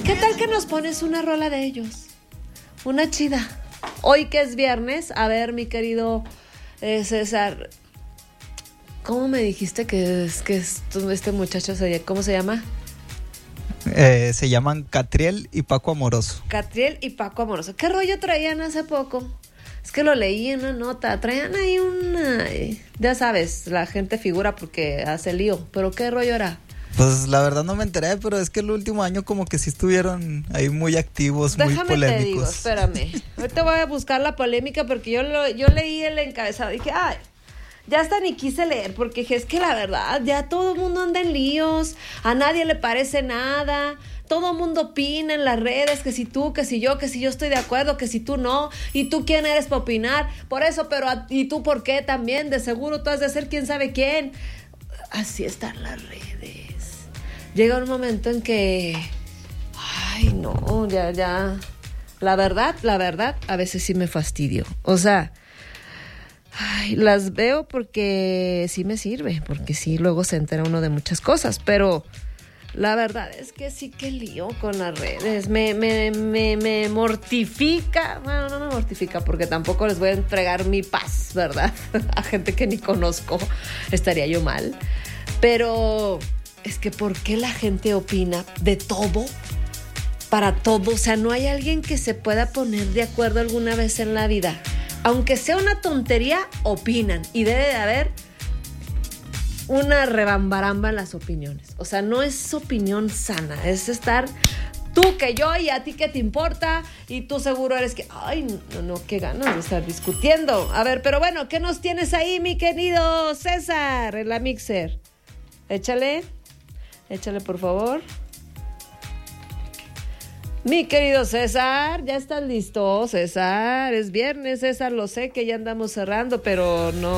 ¿Qué tal que nos pones una rola de ellos? Una chida. Hoy que es viernes, a ver, mi querido César, ¿cómo me dijiste que este muchacho cómo se llama? Se llaman Catriel y Paco Amoroso. Catriel y Paco Amoroso. ¿Qué rollo traían hace poco? Es que lo leí en una nota. Traían ahí una... Ya sabes, la gente figura porque hace lío. ¿Pero qué rollo era? Pues la verdad no me enteré, pero es que el último año como que sí estuvieron ahí muy activos, muy polémicos. Déjame te digo, espérame. Ahorita voy a buscar la polémica porque yo leí el encabezado y dije, ay, ya hasta ni quise leer porque dije, es que la verdad, ya todo el mundo anda en líos, a nadie le parece nada, todo el mundo opina en las redes, que si tú, que si yo estoy de acuerdo, que si tú no, y tú quién eres para opinar, por eso, pero ¿y tú por qué también? De seguro tú has de ser quién sabe quién. Así están las redes. Llega un momento en que, ay no, ya, la verdad, a veces sí me fastidio, o sea... Ay, las veo porque sí me sirve, porque sí luego se entera uno de muchas cosas, pero la verdad es que sí que lío con las redes, me mortifica, bueno, no me mortifica porque tampoco les voy a entregar mi paz, ¿verdad? A gente que ni conozco, estaría yo mal, pero es que ¿por qué la gente opina de todo? Para todo, o sea, no hay alguien que se pueda poner de acuerdo alguna vez en la vida. Aunque sea una tontería, opinan. Y debe de haber una rebambaramba en las opiniones. O sea, no es opinión sana. Es estar tú que yo y a ti que te importa. Y tú seguro eres que... Ay, no, qué ganas de estar discutiendo. A ver, pero bueno, ¿qué nos tienes ahí, mi querido César? En la mixer. Échale, por favor. Mi querido César, ¿ya estás listo, César? Es viernes, César, lo sé que ya andamos cerrando, pero no...